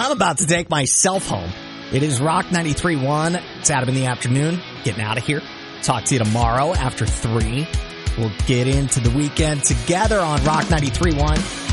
I'm about to take myself home. It is Rock 93.1. It's Adam in the afternoon. Getting out of here. Talk to you tomorrow after 3. We'll get into the weekend together on Rock 93.1.